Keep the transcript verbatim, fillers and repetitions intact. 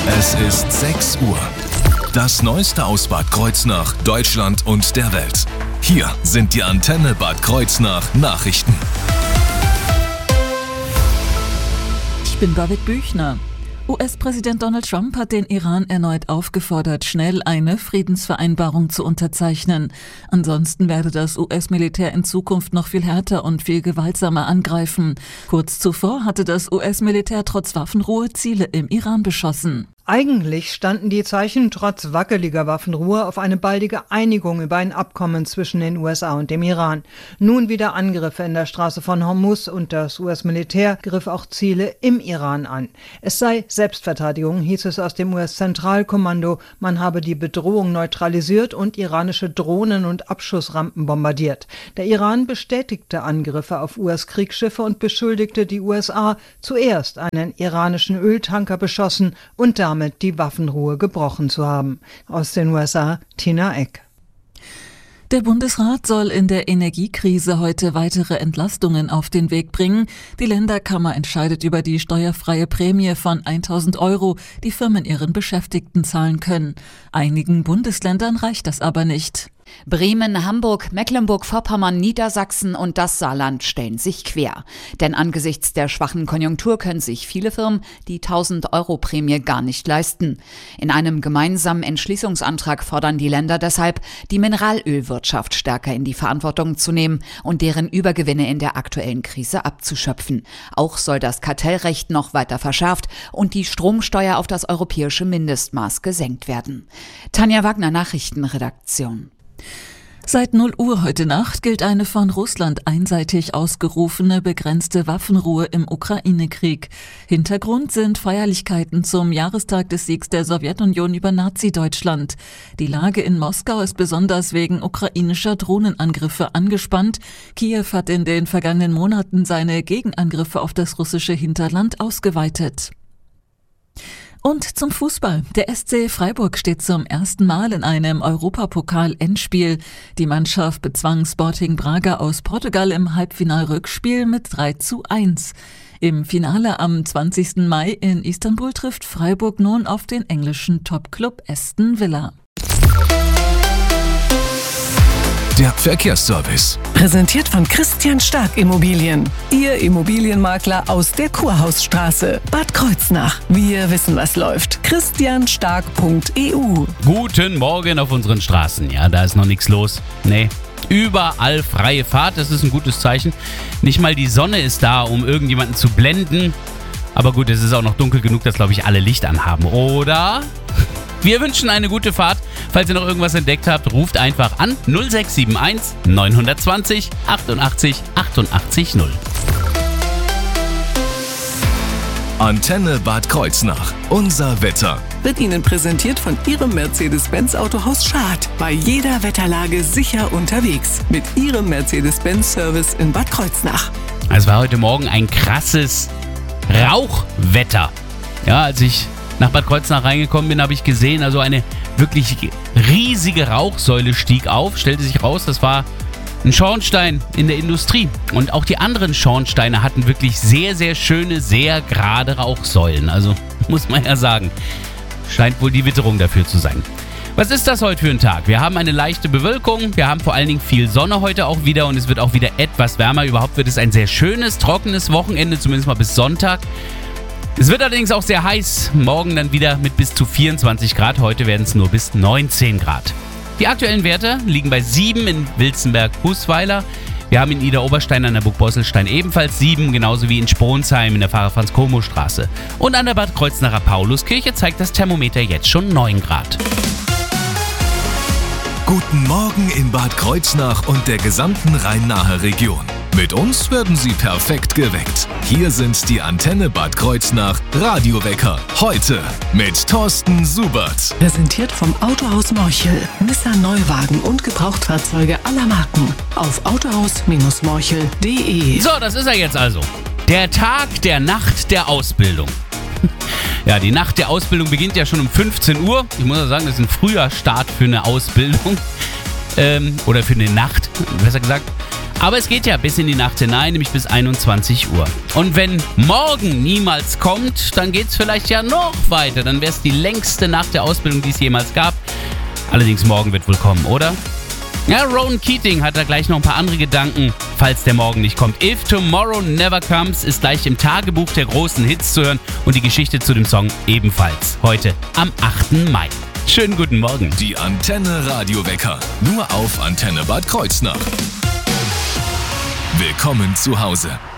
Es ist sechs Uhr. Das Neueste aus Bad Kreuznach, Deutschland und der Welt. Hier sind die Antenne Bad Kreuznach Nachrichten. Ich bin David Büchner. U S-Präsident Donald Trump hat den Iran erneut aufgefordert, schnell eine Friedensvereinbarung zu unterzeichnen. Ansonsten werde das U S-Militär in Zukunft noch viel härter und viel gewaltsamer angreifen. Kurz zuvor hatte das U S-Militär trotz Waffenruhe Ziele im Iran beschossen. Eigentlich standen die Zeichen trotz wackeliger Waffenruhe auf eine baldige Einigung über ein Abkommen zwischen den U S A und dem Iran. Nun wieder Angriffe in der Straße von Hormuz und das U S-Militär griff auch Ziele im Iran an. Es sei Selbstverteidigung, hieß es aus dem U S-Zentralkommando. Man habe die Bedrohung neutralisiert und iranische Drohnen und Abschussrampen bombardiert. Der Iran bestätigte Angriffe auf U S-Kriegsschiffe und beschuldigte die U S A, zuerst einen iranischen Öltanker beschossen und damit damit die Waffenruhe gebrochen zu haben. Aus den U S A, Tina Eck. Der Bundesrat soll in der Energiekrise heute weitere Entlastungen auf den Weg bringen. Die Länderkammer entscheidet über die steuerfreie Prämie von tausend Euro, die Firmen ihren Beschäftigten zahlen können. Einigen Bundesländern reicht das aber nicht. Bremen, Hamburg, Mecklenburg-Vorpommern, Niedersachsen und das Saarland stellen sich quer. Denn angesichts der schwachen Konjunktur können sich viele Firmen die tausend Euro Prämie gar nicht leisten. In einem gemeinsamen Entschließungsantrag fordern die Länder deshalb, die Mineralölwirtschaft stärker in die Verantwortung zu nehmen und deren Übergewinne in der aktuellen Krise abzuschöpfen. Auch soll das Kartellrecht noch weiter verschärft und die Stromsteuer auf das europäische Mindestmaß gesenkt werden. Tanja Wagner, Nachrichtenredaktion. Seit null Uhr heute Nacht gilt eine von Russland einseitig ausgerufene begrenzte Waffenruhe im Ukraine-Krieg. Hintergrund sind Feierlichkeiten zum Jahrestag des Siegs der Sowjetunion über Nazi-Deutschland. Die Lage in Moskau ist besonders wegen ukrainischer Drohnenangriffe angespannt. Kiew hat in den vergangenen Monaten seine Gegenangriffe auf das russische Hinterland ausgeweitet. Und zum Fußball. Der S C Freiburg steht zum ersten Mal in einem Europapokal-Endspiel. Die Mannschaft bezwang Sporting Braga aus Portugal im Halbfinal-Rückspiel mit drei zu eins. Im Finale am zwanzigsten Mai in Istanbul trifft Freiburg nun auf den englischen Topclub Aston Villa. Der Verkehrsservice. Präsentiert von Christian Stark Immobilien. Ihr Immobilienmakler aus der Kurhausstraße. Bad Kreuznach. Wir wissen, was läuft. christian stark punkt e u. Guten Morgen auf unseren Straßen. Ja, da ist noch nichts los. Nee. Überall freie Fahrt, das ist ein gutes Zeichen. Nicht mal die Sonne ist da, um irgendjemanden zu blenden. Aber gut, es ist auch noch dunkel genug, dass, glaube ich, alle Licht anhaben, oder? Wir wünschen eine gute Fahrt. Falls ihr noch irgendwas entdeckt habt, ruft einfach an null sechs sieben eins neun zwei null achtundachtzig achtundachtzig null. Antenne Bad Kreuznach. Unser Wetter. Wird Ihnen präsentiert von Ihrem Mercedes-Benz Autohaus Schad. Bei jeder Wetterlage sicher unterwegs. Mit Ihrem Mercedes-Benz-Service in Bad Kreuznach. Es war heute Morgen ein krasses Rauchwetter. Ja, als ich nach Bad Kreuznach reingekommen bin, habe ich gesehen, also eine wirklich riesige Rauchsäule stieg auf, stellte sich raus, das war ein Schornstein in der Industrie. Und auch die anderen Schornsteine hatten wirklich sehr, sehr schöne, sehr gerade Rauchsäulen. Also muss man ja sagen, scheint wohl die Witterung dafür zu sein. Was ist das heute für ein Tag? Wir haben eine leichte Bewölkung, wir haben vor allen Dingen viel Sonne heute auch wieder und es wird auch wieder etwas wärmer. Überhaupt wird es ein sehr schönes, trockenes Wochenende, zumindest mal bis Sonntag. Es wird allerdings auch sehr heiß. Morgen dann wieder mit bis zu vierundzwanzig Grad. Heute werden es nur bis neunzehn Grad. Die aktuellen Werte liegen bei sieben in Wilzenberg-Husweiler. Wir haben in Ida-Oberstein an der Burg Bosselstein ebenfalls sieben, genauso wie in Spronsheim in der Pfarrer-Franz-Como-Straße. Und an der Bad Kreuznacher Pauluskirche zeigt das Thermometer jetzt schon neun Grad. Guten Morgen in Bad Kreuznach und der gesamten Rhein-Nahe Region. Mit uns werden Sie perfekt geweckt. Hier sind die Antenne Bad Kreuznach Radiowecker. Heute mit Thorsten Subert. Präsentiert vom Autohaus Morchel. Nissan Neuwagen und Gebrauchtfahrzeuge aller Marken. Auf autohaus Morchel punkt de. So, das ist er jetzt also. Der Tag der Nacht der Ausbildung. Ja, die Nacht der Ausbildung beginnt ja schon um fünfzehn Uhr. Ich muss ja sagen, das ist ein früher Start für eine Ausbildung. Ähm, oder für eine Nacht, besser gesagt. Aber es geht ja bis in die Nacht hinein, nämlich bis einundzwanzig Uhr. Und wenn morgen niemals kommt, dann geht's vielleicht ja noch weiter. Dann wäre es die längste Nacht der Ausbildung, die es jemals gab. Allerdings morgen wird wohl kommen, oder? Ja, Rowan Keating hat da gleich noch ein paar andere Gedanken, falls der Morgen nicht kommt. If Tomorrow Never Comes ist gleich im Tagebuch der großen Hits zu hören und die Geschichte zu dem Song ebenfalls. Heute am achten Mai. Schönen guten Morgen. Die Antenne Radiowecker. Nur auf Antenne Bad Kreuznach. Willkommen zu Hause.